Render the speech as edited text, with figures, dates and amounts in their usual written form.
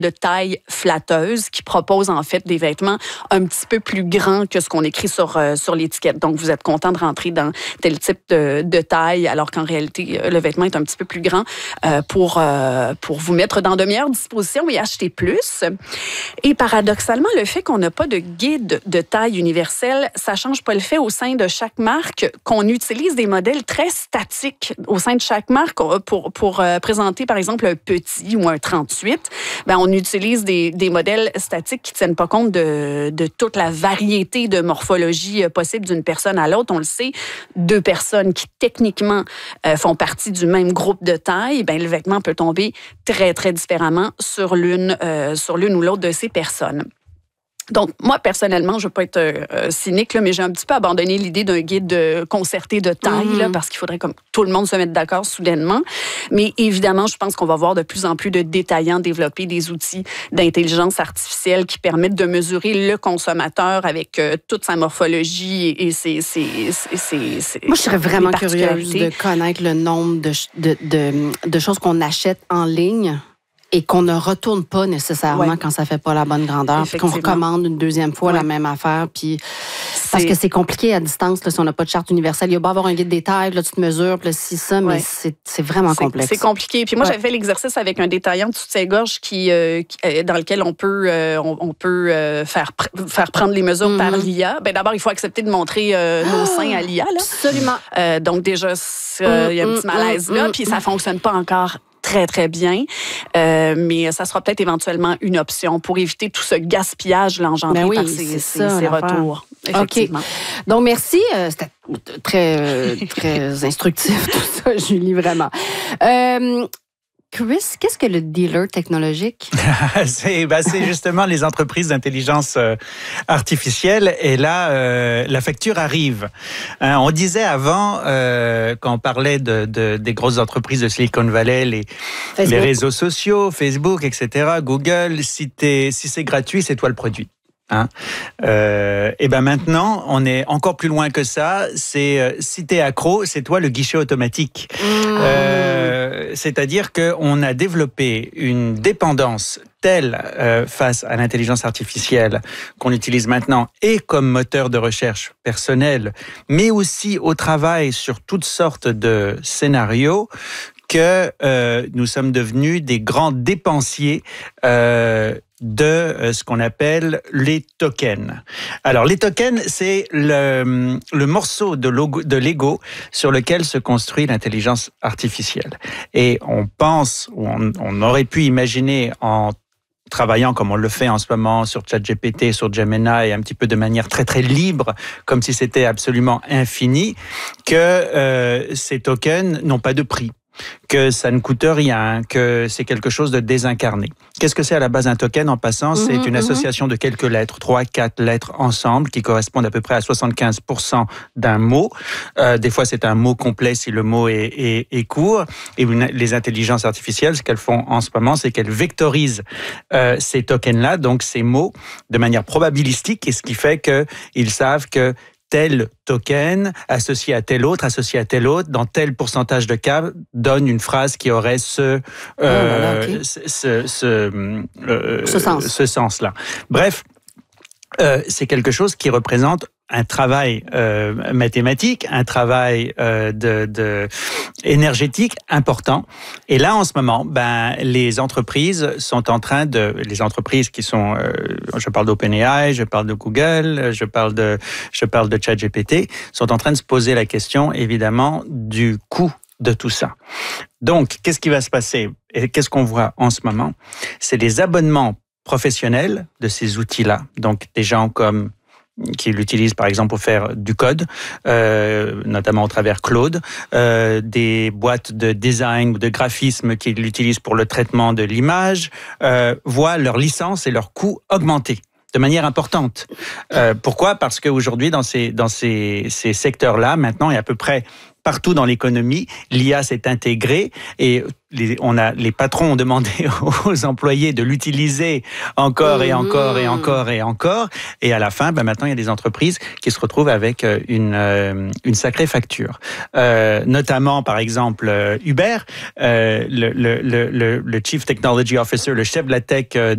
de taille flatteuse qui propose en fait des vêtements un petit peu plus grands que ce qu'on écrit sur l'étiquette. Donc, vous êtes content de rentrer dans tel type de taille, alors qu'en réalité, le vêtement est un petit peu plus grand pour vous mettre dans de meilleures dispositions et acheter plus. Et paradoxalement, le fait qu'on n'a pas de guide de taille universelle, ça change pas le fait au sein de chaque marque qu'on utilise des modèles très statiques au sein de chaque marque pour présenter, par exemple, un petit ou un 38. Ben, on utilise des modèles statiques qui ne tiennent pas compte de toute la variété de morphologie possible d'une personne à l'autre. On le sait, deux personnes qui techniquement font partie du même groupe de taille, ben, le vêtement peut tomber très, très différemment sur l'une ou l'autre de ces personnes. Donc, moi, personnellement, je ne veux pas être cynique, là, mais j'ai un petit peu abandonné l'idée d'un guide concerté de taille, là, parce qu'il faudrait comme tout le monde se mette d'accord soudainement. Mais évidemment, je pense qu'on va voir de plus en plus de détaillants développer des outils d'intelligence artificielle qui permettent de mesurer le consommateur avec toute sa morphologie et ses Moi, je serais vraiment curieuse de connaître le nombre de choses qu'on achète en ligne et qu'on ne retourne pas nécessairement quand ça fait pas la bonne grandeur, puis qu'on recommande une deuxième fois la même affaire, puis parce que c'est compliqué à distance, là, si on n'a pas de charte universelle. Il y a beau avoir un guide des tailles, là, tu te mesures, puis là, si ça, mais c'est vraiment complexe. C'est compliqué. Puis moi, j'avais fait l'exercice avec un détaillant de soutien-gorge dans lequel on peut faire prendre les mesures par l'IA. Ben, d'abord, il faut accepter de montrer nos seins à l'IA. Là. Absolument. Donc déjà, il y a un petit malaise là, puis ça fonctionne pas encore très, très bien. Mais ça sera peut-être éventuellement une option pour éviter tout ce gaspillage engendré par ces retours. Effectivement. OK. Donc, merci. C'était très, très instructif, tout ça, Julie, vraiment. Chris, qu'est-ce que le dealer technologique? C'est justement les entreprises d'intelligence artificielle. Et là, la facture arrive. On disait avant, quand on parlait des grosses entreprises de Silicon Valley, les réseaux sociaux, Facebook, etc., Google, si c'est gratuit, c'est toi le produit. Et ben maintenant, on est encore plus loin que ça. C'est si t'es accro, c'est toi le guichet automatique. C'est-à-dire qu'on a développé une dépendance telle face à l'intelligence artificielle qu'on utilise maintenant et comme moteur de recherche personnel, mais aussi au travail sur toutes sortes de scénarios, que nous sommes devenus des grands dépensiers de ce qu'on appelle les tokens. Alors, les tokens, c'est le morceau de Lego sur lequel se construit l'intelligence artificielle. Et on pense, ou on aurait pu imaginer en travaillant comme on le fait en ce moment sur ChatGPT, sur Gemini, et un petit peu de manière très très libre, comme si c'était absolument infini, que ces tokens n'ont pas de prix, que ça ne coûte rien, que c'est quelque chose de désincarné. Qu'est-ce que c'est à la base un token en passant? C'est une association de quelques lettres, 3, 4 lettres ensemble, qui correspondent à peu près à 75% d'un mot. Des fois, c'est un mot complet si le mot est court. Et les intelligences artificielles, ce qu'elles font en ce moment, c'est qu'elles vectorisent ces tokens-là, donc ces mots, de manière probabilistique, et ce qui fait qu'ils savent que tel token associé à tel autre, dans tel pourcentage de cas, donne une phrase qui aurait ce sens-là. Bref, c'est quelque chose qui représente un travail mathématique, un travail énergétique important. Et là, en ce moment, les entreprises sont en train les entreprises qui sont, je parle d'OpenAI, je parle de Google, je parle de ChatGPT, sont en train de se poser la question, évidemment, du coût de tout ça. Donc, qu'est-ce qui va se passer? Et qu'est-ce qu'on voit en ce moment? C'est les abonnements professionnels de ces outils-là. Donc, des gens qui l'utilisent par exemple pour faire du code, notamment au travers Claude, des boîtes de design ou de graphisme qui l'utilisent pour le traitement de l'image, voient leur licence et leur coût augmenter de manière importante. Pourquoi? Parce qu'aujourd'hui, dans ces secteurs-là, maintenant, et à peu près partout dans l'économie, l'IA s'est intégrée et les patrons ont demandé aux employés de l'utiliser encore et encore et encore et encore. Et à la fin, maintenant, il y a des entreprises qui se retrouvent avec une sacrée facture. Notamment, par exemple, Uber, le Chief Technology Officer, le chef de la tech